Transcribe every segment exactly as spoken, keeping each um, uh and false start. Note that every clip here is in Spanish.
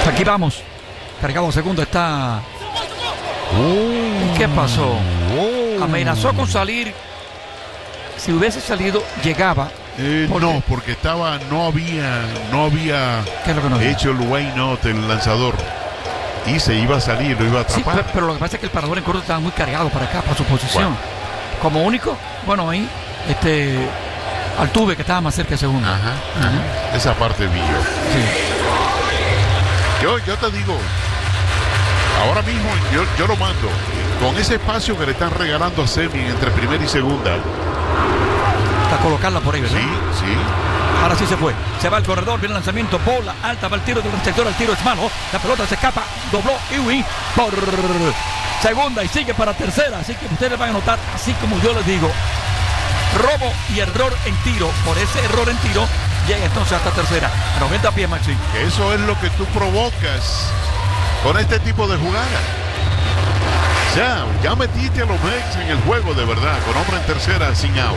Aquí vamos. Cargado segundo está. Oh, ¿Qué pasó? Oh. Amenazó con salir. Si hubiese salido, llegaba. Eh, ¿Por no, qué? porque estaba, no había, no había ¿Qué es lo que no había? hecho el way not, el lanzador. Y se iba a salir, lo iba a Sí, atrapar. pero, pero lo que pasa es que el parador en corto estaba muy cargado para acá, para su posición. Bueno. Como único, bueno, ahí, este, Altuve, que estaba más cerca de segundo. Ajá, ajá. Esa parte vi yo. Sí. Yo, yo te digo, ahora mismo yo, yo lo mando. Con ese espacio que le están regalando a Semien entre primera y segunda. Para colocarla por ahí, ¿verdad? Sí, sí. Ahora sí se fue. Se va el corredor, viene el lanzamiento, bola alta, va el tiro del receptor, el tiro es malo. La pelota se escapa, dobló Ewing por segunda y sigue para tercera. Así que ustedes van a notar, así como yo les digo, robo y error en tiro. Por ese error en tiro, llega entonces hasta tercera. A noventa pies, Maxi. Eso es lo que tú provocas con este tipo de jugada. O sea, ya metiste a los Mex en el juego de verdad, con hombre en tercera sin out.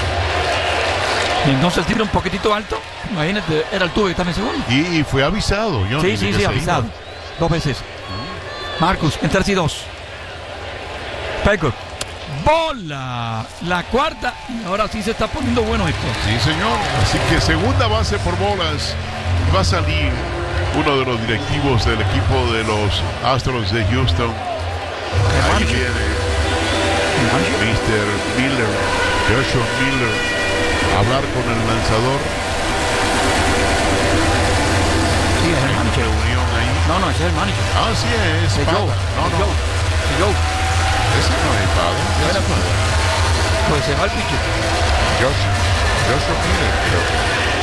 Y entonces tira un poquitito alto. Imagínate, era el tubo que estaba en segundo. Y, y fue avisado, Johnny, Sí, de sí, que sí, se avisado. iba. Dos veces. Marcus, en tercer y dos. Pecker. Bola. La cuarta. Y ahora sí se está poniendo bueno esto. Sí, señor. Así que segunda base por bolas. Va a salir uno de los directivos del equipo de los Astros de Houston. Ahí viene mister Miller, Joshua Miller, a hablar con el lanzador. Sí, es el Hay manager. reunión ahí. No, no, ese es el manager. Ah, sí, es De Espada. Joe. No, De no, Joe. De Joe. ese no es Espada. Ese es Espada. Pues se va el pitcher. Joshua, Joshua Miller, creo que.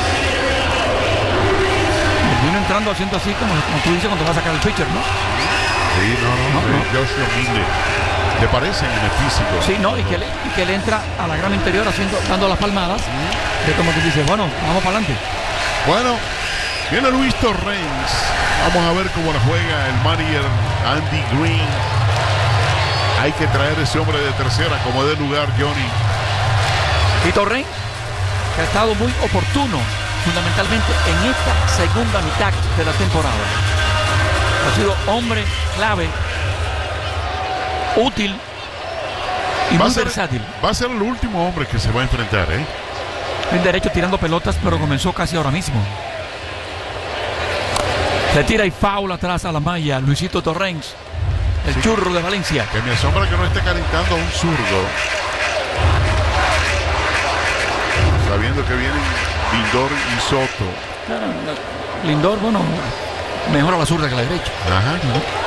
Vino entrando haciendo así como, como tú dices cuando va a sacar el pitcher, ¿no? Sí, no, no, No, no, no. Joshua Miller. ¿Te parecen en el físico? Sí, no, y que, le, y que le entra a la grama interior haciendo, dando las palmadas. De como que dice, bueno, vamos para adelante. Bueno, viene Luis Torrens. Vamos a ver cómo la juega el manager Andy Green. Hay que traer ese hombre de tercera como de lugar, Johnny. Y Torrens, que ha estado muy oportuno, fundamentalmente en esta segunda mitad de la temporada. Ha sido hombre clave, útil y Va a muy ser- versátil. Va a ser el último hombre que se va a enfrentar, ¿eh? En derecho tirando pelotas, pero comenzó casi ahora mismo. Se tira y foul atrás a la malla. Luisito Torrens, el Sí. churro de Valencia. Que me asombra que no esté calentando a un zurdo. Sabiendo que vienen Lindor y Soto. Lindor, bueno, mejor a la zurda que a la derecha. Ajá.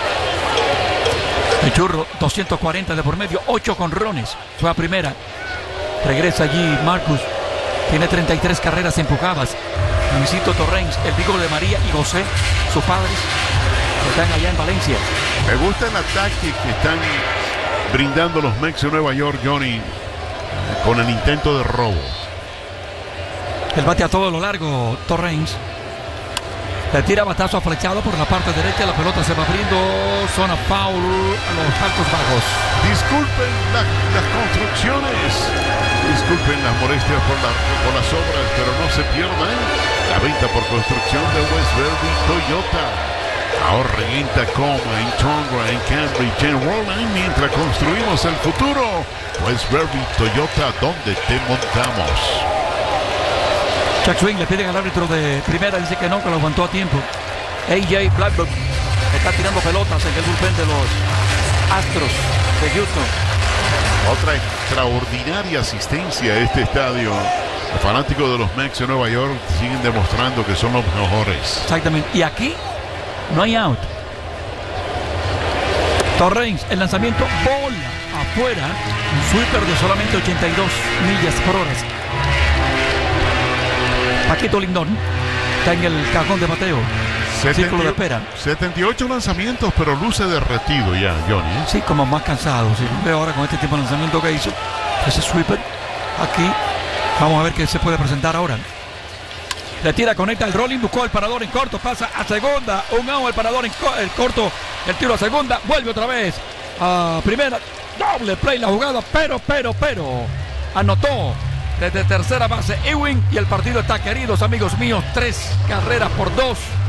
El churro, doscientos cuarenta de por medio, ocho conrones. Fue a primera. Regresa allí Marcus. Tiene treinta y tres carreras empujadas. Luisito Torrens, el hijo de María y José, sus padres, que están allá en Valencia. Me gusta el ataque que están brindando los Mets de Nueva York, Johnny, con el intento de robo. El bate a todo lo largo, Torrens. Le tira batazo flechado por la parte derecha. La pelota se va abriendo. Zona foul a los altos bajos. Disculpen la- las construcciones, disculpen las molestias por, la- por las obras, pero no se pierdan la venta por construcción de West Verde Toyota. Ahorren en Tacoma, en Tonga, en Cambridge, en Rhode Island, mientras construimos el futuro. West Verde Toyota, donde te montamos. Chuck Swing le piden al árbitro de primera. Dice que no, que lo aguantó a tiempo. A J Blackburn está tirando pelotas en el bullpen de los Astros de Houston. Otra extraordinaria asistencia a este estadio. Los fanáticos de los Mets de Nueva York siguen demostrando que son los mejores. Exactamente. Y aquí no hay out. Torrens, el lanzamiento, bola afuera. Un sweeper de solamente ochenta y dos millas por hora. Paquito Lindón está en el cajón de bateo. Círculo de espera. setenta y ocho lanzamientos, pero luce derretido ya, Johnny. ¿eh? Sí, como más cansado. Si veo ahora con este tipo de lanzamiento que hizo, ese sweeper aquí. Vamos a ver qué se puede presentar ahora. Le tira, conecta el rolling, buscó el parador en corto, pasa a segunda, un out, el parador en co el corto, el tiro a segunda, vuelve otra vez a primera, doble play la jugada, pero, pero, pero, anotó desde tercera base Ewing y el partido está, queridos amigos míos, tres carreras por dos.